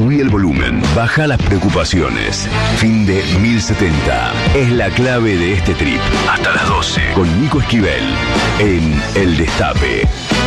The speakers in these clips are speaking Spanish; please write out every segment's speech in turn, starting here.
Subí el volumen, baja las preocupaciones. Fin de 1070 es la clave de este trip. Hasta las 12 con Nico Esquivel en El Destape.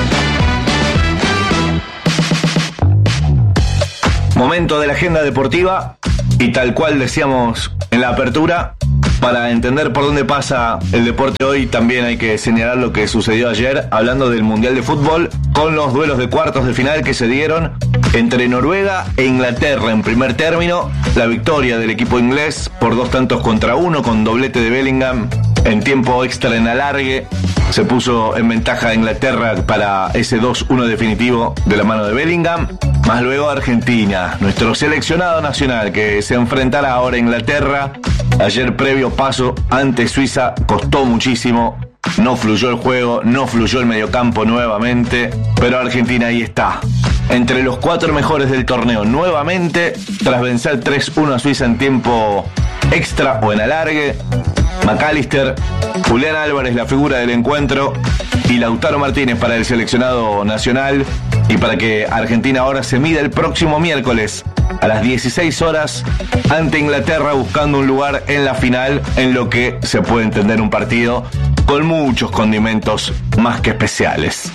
Momento de la agenda deportiva y tal cual decíamos en la apertura, para entender por dónde pasa el deporte hoy también hay que señalar lo que sucedió ayer hablando del Mundial de Fútbol con los duelos de cuartos de final que se dieron entre Noruega e Inglaterra. En primer término, la victoria del equipo inglés por 2-1 con doblete de Bellingham en tiempo extra en alargue. Se puso en ventaja a Inglaterra para ese 2-1 definitivo de la mano de Bellingham. Más luego Argentina, nuestro seleccionado nacional, que se enfrentará ahora a Inglaterra. Ayer previo paso ante Suiza costó muchísimo. No fluyó el juego, no fluyó el mediocampo nuevamente, pero Argentina ahí está. Entre los 4 mejores del torneo nuevamente, tras vencer 3-1 a Suiza en tiempo extra o en alargue. McAllister, Julián Álvarez, la figura del encuentro, y Lautaro Martínez para el seleccionado nacional, y para que Argentina ahora se mida el próximo miércoles a las 16 horas ante Inglaterra, buscando un lugar en la final, en lo que se puede entender un partido con muchos condimentos más que especiales.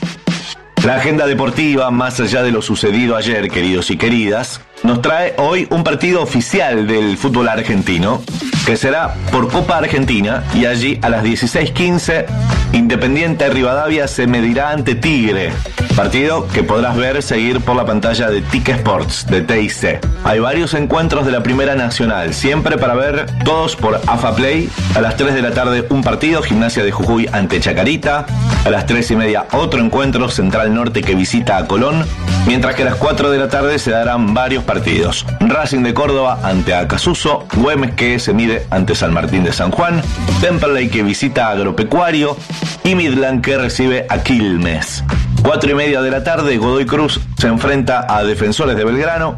La agenda deportiva, más allá de lo sucedido ayer, queridos y queridas, nos trae hoy un partido oficial del fútbol argentino, que será por Copa Argentina, y allí a las 16:15 Independiente Rivadavia se medirá ante Tigre, partido que podrás seguir por la pantalla de TIC Sports de TIC. Hay varios encuentros de la Primera Nacional, siempre para ver todos por AFA Play. A las 3 de la tarde un partido, Gimnasia de Jujuy ante Chacarita. A las 3:30 otro encuentro, Central Norte que visita a Colón, mientras que a las 4 de la tarde se darán varios partidos. Racing de Córdoba ante Acasuso, Güemes que se mide ante San Martín de San Juan, Temperley que visita a Agropecuario y Midland que recibe a Quilmes. 4:30 de la tarde, Godoy Cruz se enfrenta a Defensores de Belgrano.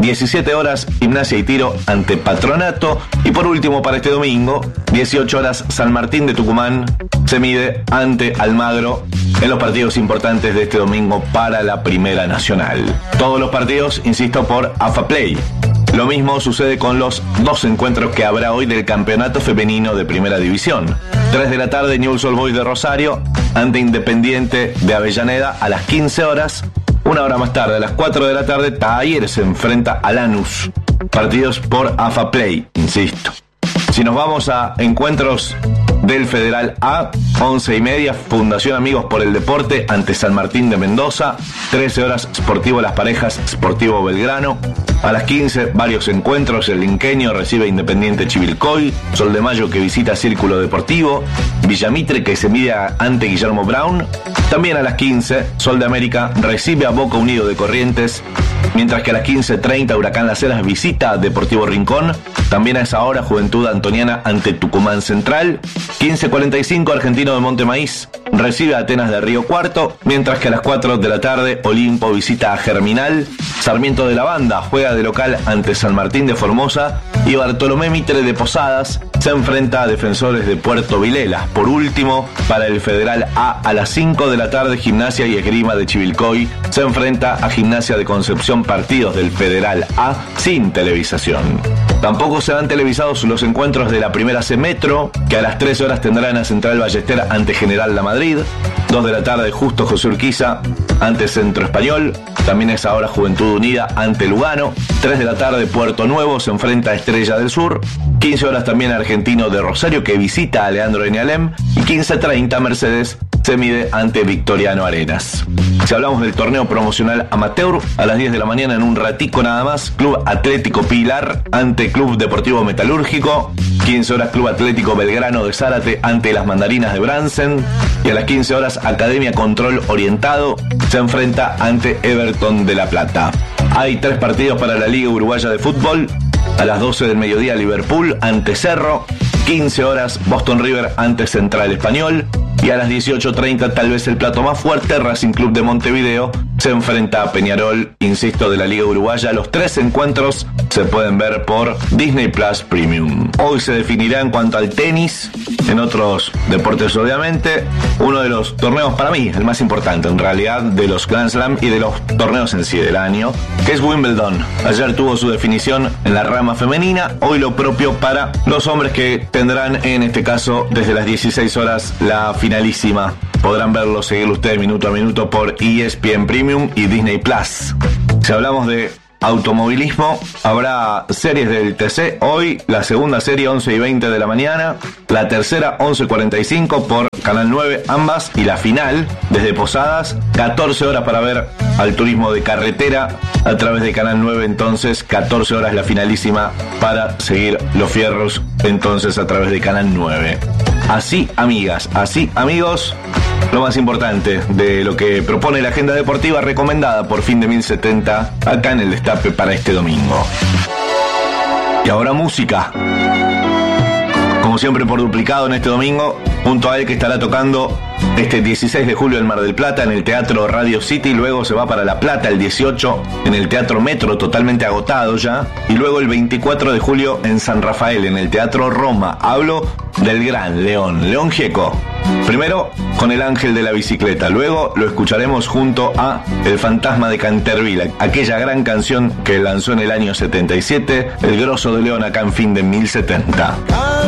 17 horas, Gimnasia y Tiro ante Patronato. Y por último, para este domingo, 18 horas, San Martín de Tucumán se mide ante Almagro en los partidos importantes de este domingo para la Primera Nacional. Todos los partidos, insisto, por AFA Play. Lo mismo sucede con los 2 encuentros que habrá hoy del Campeonato Femenino de Primera División. 3 de la tarde, Newell's Old Boys de Rosario ante Independiente de Avellaneda a las 15 horas. Una hora más tarde, a las 4 de la tarde, Talleres se enfrenta a Lanús. Partidos por AFA Play, insisto. Si nos vamos a encuentros del Federal A, 11:30, Fundación Amigos por el Deporte ante San Martín de Mendoza. 13 horas, Sportivo Las Parejas, Sportivo Belgrano. A las 15, varios encuentros, el Linqueño recibe Independiente Chivilcoy, Sol de Mayo que visita Círculo Deportivo, Villamitre que se mide ante Guillermo Brown. También a las 15, Sol de América recibe a Boca Unido de Corrientes, mientras que a las 15:30 Huracán Las Heras visita a Deportivo Rincón. También a esa hora, Juventud Antoniana ante Tucumán Central. 15:45, Argentino de Montemaíz recibe a Atenas de Río Cuarto, mientras que a las 4 de la tarde, Olimpo visita a Germinal. Sarmiento de la Banda juega de local ante San Martín de Formosa, y Bartolomé Mitre de Posadas se enfrenta a Defensores de Puerto Vilelas. Por último, para el Federal A las 5 de la tarde, Gimnasia y Esgrima de Chivilcoy se enfrenta a Gimnasia de Concepción, partidos del Federal A sin televisación. Tampoco serán televisados los encuentros de la Primera C Metro, que a las 13 horas tendrán a Central Ballester ante General La Madrid. 2 de la tarde, Justo José Urquiza ante Centro Español. También es ahora Juventud Unida ante Lugano. 3 de la tarde, Puerto Nuevo se enfrenta a Estrella del Sur. 15 horas también, Argentino de Rosario que visita a Leandro Enialem. Y 15:30, Mercedes se mide ante Victoriano Arenas. Si hablamos del torneo promocional amateur, a las 10 de la mañana, en un ratico nada más, Club Atlético Pilar ante Club Deportivo Metalúrgico. 15 horas, Club Atlético Belgrano de Zárate ante las Mandarinas de Bransen. Y a las 15 horas, Academia Control Orientado se enfrenta ante Everton de La Plata. Hay 3 partidos para la Liga Uruguaya de Fútbol. A las 12 del mediodía, Liverpool ante Cerro. 15 horas, Boston River ante Central Español. Y a las 18:30, tal vez el plato más fuerte, Racing Club de Montevideo se enfrenta a Peñarol, insisto, de la Liga Uruguaya. Los 3 encuentros se pueden ver por Disney Plus Premium. Hoy se definirá en cuanto al tenis, en otros deportes obviamente, uno de los torneos para mí, el más importante en realidad, de los Grand Slam y de los torneos en sí del año, que es Wimbledon. Ayer tuvo su definición en la rama femenina, hoy lo propio para los hombres, que tendrán en este caso desde las 16 horas la finalísima. Podrán verlo, seguirlo ustedes minuto a minuto por ESPN Premium y Disney Plus. Si hablamos de automovilismo, habrá series del TC. Hoy la segunda serie 11:20 de la mañana, la tercera 11:45 por Canal 9, ambas, y la final desde Posadas, 14 horas para ver al turismo de carretera a través de Canal 9. Entonces 14 horas la finalísima para seguir los fierros entonces a través de Canal 9. Así, amigas, así, amigos, lo más importante de lo que propone la agenda deportiva recomendada por Fin de 1070 acá en el Destape para este domingo. Y ahora música. Como siempre por duplicado en este domingo, junto a él, que estará tocando este 16 de julio en Mar del Plata en el Teatro Radio City, luego se va para La Plata el 18 en el Teatro Metro, totalmente agotado ya, y luego el 24 de julio en San Rafael en el Teatro Roma. Hablo del gran León Gieco. Primero con El Ángel de la Bicicleta, luego lo escucharemos junto a El Fantasma de Canterville, aquella gran canción que lanzó en el año 77 el grosso de León acá en Fin de 1070.